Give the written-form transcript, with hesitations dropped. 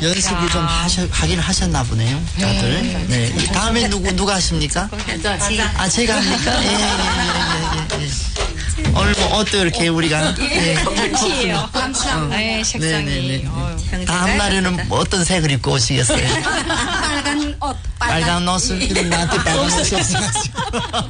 연습을 좀 하긴 하셨나 보네요. 다들. 네. 다음에 누가 하십니까? 아, 제가 합니까? 예. 오늘 뭐 옷도 이렇게 우리가 같이예요. 네, 색상이. 다음 날에는 뭐 어떤 색을 입고 오시겠어요? 빨간 옷. 빨간 옷을 나한테 빨간 옷이 없어가지고